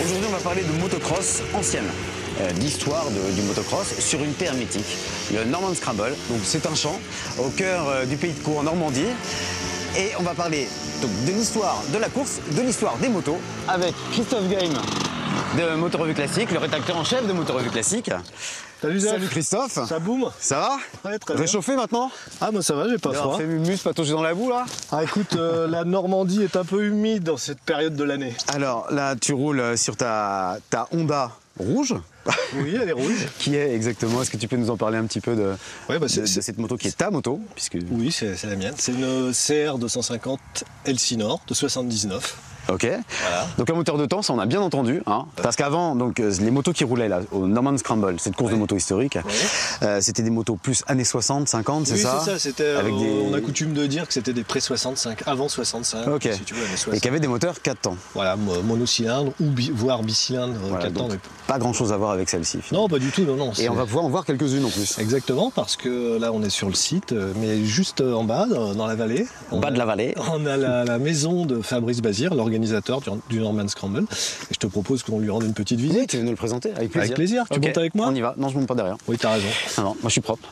Aujourd'hui, on va parler de motocross ancienne, d'histoire du motocross sur une terre mythique, le Norman Scramble. Donc c'est un champ au cœur du pays de Caux en Normandie. Et on va parler donc, de l'histoire de la course, de l'histoire des motos, avec Christophe Game de Moto Revue Classique, le rédacteur en chef de Moto Revue Classique. Salut Zef. Salut Christophe. Ça boum. Ça va? Ouais, très bien. Réchauffé maintenant? Ah moi ça va, j'ai pas froid. Fait mumus, patauger dans la boue là? Ah écoute, la Normandie est un peu humide dans cette période de l'année. Alors là, tu roules sur ta Honda rouge. Oui, elle est rouge. Qui est exactement? Est-ce que tu peux nous en parler un petit peu de cette moto qui est ta moto puisque... Oui, c'est la mienne. C'est une CR 250 LC Nord de 79. Ok. Voilà. Donc un moteur de temps, ça on a bien entendu, hein, parce qu'avant, donc les motos qui roulaient là au Norman Scramble, cette course de moto historique, c'était des motos plus années 60, 50, c'est ça? Oui, c'est ça. C'était. Avec on a coutume de dire que c'était des pré 65, avant 65. Ok. Si tu veux, années 60. Et qui avaient des moteurs 4 temps. Voilà, monocylindre ou voire bicylindre 4 temps. Mais... Pas grand chose à voir avec celle-ci. Non, pas du tout, non. Et on va pouvoir en voir quelques-unes en plus. Exactement, parce que là on est sur le site, mais juste en bas, dans la vallée. Au bas de la vallée. On a la maison de Fabrice Bazir, l'organisateur du Norman Scramble. Et je te propose qu'on lui rende une petite visite. Oui, tu veux nous le présenter? Avec plaisir. Avec plaisir. Tu montes avec moi? On y va. Non, je monte pas derrière. Oui, t'as raison. Non, moi je suis propre.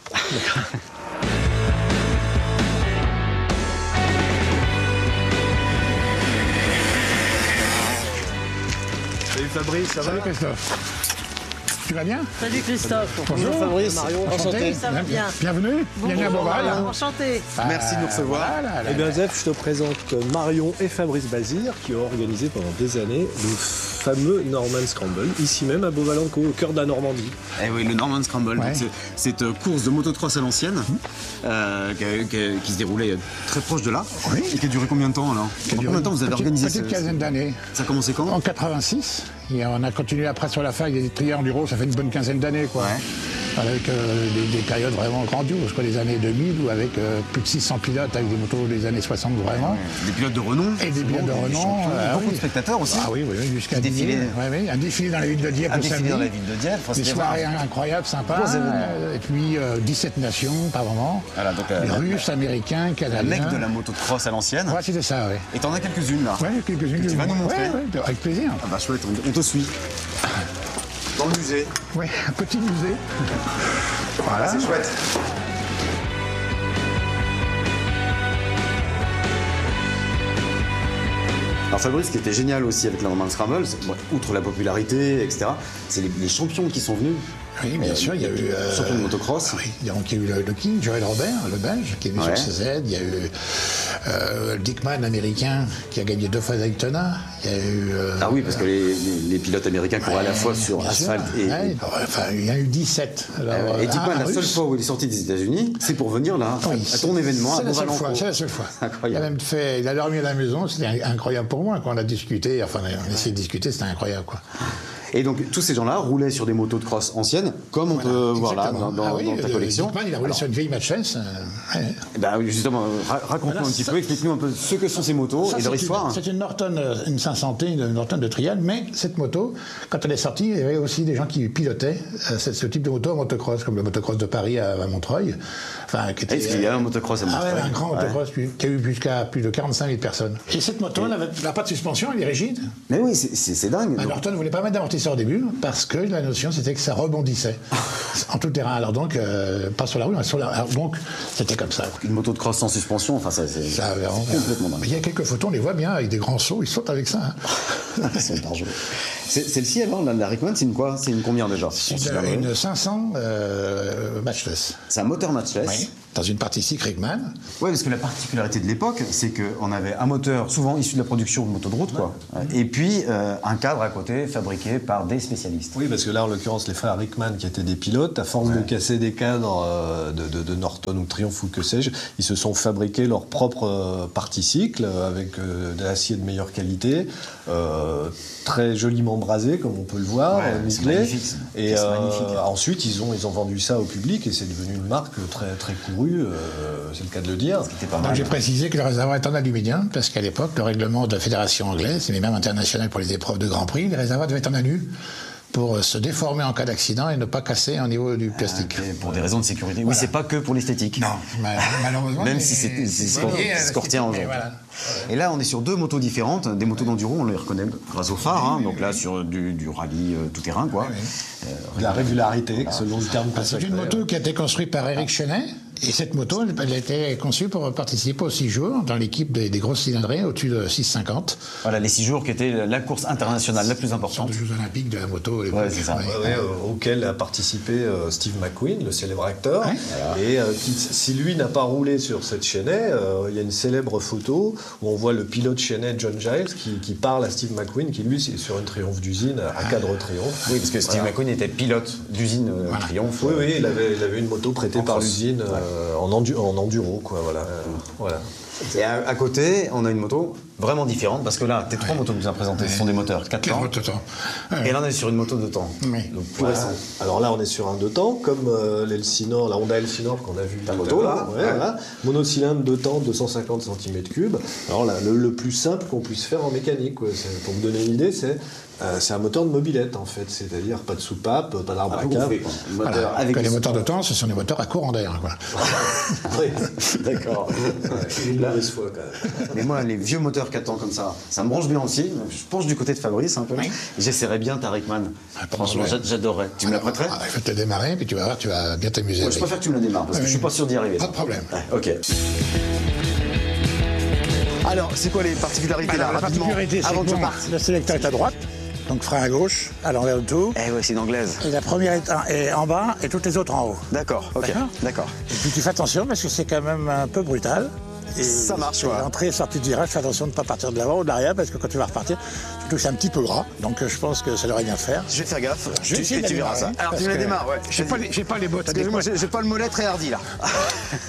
Salut Fabrice, ça va? Salut Christophe. Tu vas bien? Salut Christophe. Bonjour Fabrice. Marion, enchanté. Ça va bien. Bienvenue. Bienvenue à Beauval. Enchanté. Merci de nous recevoir. Eh bien Zef, je te présente Marion et Fabrice Bazir qui ont organisé pendant des années le fameux Norman Scramble, ici même à Beauval-en-Caux, au cœur de la Normandie. Eh oui, le Norman Scramble, Ouais. donc c'est cette course de motocross à l'ancienne qui se déroulait très proche de là. Oui. Et qui a duré combien de temps alors? Combien de temps vous avez organisé Petite quinzaine d'années. Ça a commencé quand? En 86. Et on a continué après sur la fin avec des triers enduro, ça fait une bonne quinzaine d'années quoi. Ouais. Avec des périodes vraiment grandioses, quoi, les années 2000 ou avec plus de 600 pilotes avec des motos des années 60 vraiment. Des pilotes de renom. Et des pilotes de renom. champions, beaucoup de spectateurs aussi. Ah oui, jusqu'à Des défilés. un défilé dans la ville de Dieppe Un le défilé samedi. dans la ville de Dieppe. Enfin, Des c'était soirées rare. incroyables, sympas. Gros événements. Et puis 17 nations, pas vraiment. Voilà, donc, les Russes, Américains, La Canadiens. mec de la motocross à l'ancienne. Ouais, c'était ça, ouais. Et t'en as quelques-unes là. Ouais, quelques-unes. Que tu vas nous montrer. Ouais, avec plaisir. Ah bah chouette, on te suit. Dans le musée. Ouais, un petit musée. Voilà. C'est chouette. Alors Fabrice, ce qui était génial aussi avec le Norman Scramble, outre la popularité, etc., c'est les champions qui sont venus. Oui, bien sûr, il y a eu... champion de motocross. Oui, donc il y a eu le King, Joël Robert, le Belge, qui est venu Ouais. sur CZ. Il y a eu Dickman, américain, qui a gagné 2 fois Daytona. Il y a eu... Ah oui, parce que les pilotes américains courent à la fois sur bien asphalte sûr. et... Ouais, enfin, il y en a eu 17. Alors, Et Dickman, un la seule Russe. fois où il est sorti des États-Unis, c'est pour venir là, Oui, à ton événement, à c'est la seule Beauval-en-Caux. fois, c'est la seule fois. Incroyable. Il a dormi à la maison, c'était incroyable pour moi. Quand on a discuté, enfin on a essayé de discuter, c'était incroyable quoi. Et donc tous ces gens-là roulaient sur des motos de cross anciennes, comme on peut voir là Exactement. dans ta collection. Dickman, il a roulé sur une vieille Matchfence. Ouais. Eh ben, justement, raconte-nous un petit peu, explique-nous un peu ce que sont ces motos Ça, et leur histoire. C'est une Norton, une 500, une Norton de trial, mais cette moto, quand elle est sortie, il y avait aussi des gens qui pilotaient ce type de moto en motocross, comme le motocross de Paris à Montreuil. Enfin, qui était, Est-ce qu'il y a un motocross à Montreuil? un grand motocross qui a eu jusqu'à plus de 45 000 personnes. Et cette moto, elle n'a pas de suspension, elle est rigide. Mais oui, c'est dingue. La Norton ne voulait pas mettre d'amortisseur au début, parce que la notion, c'était que ça rebondissait en tout terrain. Alors donc, pas sur la rue, mais sur la... Alors donc, c'était comme ça. Une moto de cross sans suspension, enfin ça c'est Ça, complètement dingue. mais il y a quelques photos, on les voit bien, avec des grands sauts, ils sautent avec ça. Hein. Ils sont dangereux. Celle-ci alors, la Rickman, c'est une quoi? C'est une combien déjà? C'est une 500 matchless. C'est un moteur matchless. Oui, dans une partie cycle Rickman. Ouais, parce que la particularité de l'époque, c'est qu'on avait un moteur souvent issu de la production de motos de route, quoi. Et puis un cadre à côté fabriqué par des spécialistes. Oui, parce que là, en l'occurrence, les frères Rickman, qui étaient des pilotes, à force de casser des cadres de Norton ou Triumph ou que sais-je, ils se sont fabriqués leur propre partie cycle avec de l'acier de meilleure qualité, très joliment brasé, comme on peut le voir, Ouais, c'est nickelé. magnifique, Et c'est magnifique. ensuite, ils ont vendu ça au public et c'est devenu une marque très, très courue, c'est le cas de le dire. C'était pas Donc mal. j'ai précisé que le réservoir est en aluminium, parce qu'à l'époque, le règlement de la fédération anglaise, et même international pour les épreuves de Grand Prix, les réservoirs devaient être en alu. pour se déformer en cas d'accident et ne pas casser au niveau du plastique. Et pour des raisons de sécurité. Oui, c'est pas que pour l'esthétique. Non, malheureusement. Même si c'est ce qu'on retient en jeu. Voilà. Et là, on est sur deux motos différentes, des motos d'enduro, on les reconnaît grâce au phare, hein, donc là sur du rallye tout-terrain, quoi. La régularité, selon le terme C'est consacré. une moto qui a été construite par Eric Chenet. Et cette moto, elle a été conçue pour participer aux 6 jours dans l'équipe des grosses cylindrées au-dessus de 6,50. Voilà, les 6 jours qui étaient la course internationale la plus importante. Les Jeux Olympiques de la moto. Ouais, c'est ça. Auquel a participé Steve McQueen, le célèbre acteur. Ouais. Et si lui n'a pas roulé sur cette Chenet, il y a une célèbre photo où on voit le pilote Chenet, John Giles, qui parle à Steve McQueen, qui lui, c'est sur une Triomphe d'usine, à cadre Triomphe. Oui, parce que Steve McQueen était pilote d'usine Triomphe. Oui, il avait une moto prêtée par l'usine en enduro, quoi, voilà. Et à côté, on a une moto vraiment différente, parce que là, tes 3 motos que tu nous as présentées, ce sont des moteurs 4 temps. Et là, on est sur une moto de temps. Oui. Donc plus récent. Alors là, on est sur un 2 temps, comme l'Elsinore, la Honda Elsinore qu'on a vu Ta moto, là. Voilà. Monocylindre 2 temps, 250 cm3. Alors là, le plus simple qu'on puisse faire en mécanique, quoi. Pour vous donner une idée, c'est un moteur de mobilette, en fait. C'est-à-dire pas de soupape, pas d'arbre à cave. Les moteurs de temps, ce sont des moteurs à courant d'air. Oui, d'accord. Une mauvaise fois, quand même. Mais moi, les vieux moteurs 4 temps comme ça me branche bien aussi. Je penche du côté de Fabrice un peu. Oui. J'essaierais bien ta Rickman. Franchement, j'adorerais. Tu me la prêterais? Je vais te démarrer, puis tu vas voir, tu vas bien t'amuser. Je préfère que tu me la démarres, parce que je suis pas sûr d'y arriver. Pas de problème. Ok. Alors, c'est quoi les particularités là, La rapidement, particularité, c'est avant que tu que partes? le sélecteur est à droite, donc frein à gauche, à l'envers de tout. Eh ouais, c'est une anglaise. Et la première est en bas et toutes les autres en haut. D'accord, ok, d'accord. Et puis tu fais attention parce que c'est quand même un peu brutal. Et Ça marche, ouais. L'entrée et sortie de virage, fais attention de ne pas partir de l'avant ou de l'arrière parce que quand tu vas repartir, surtout que c'est un petit peu gras. Donc je pense que ça devrait bien faire. Je vais faire gaffe, Je vais essayer de la tu verras ça. démarrer, Alors tu parce me la que démarres, ouais. J'ai pas les bottes Parce que moi, j'ai pas le mollet très hardi là.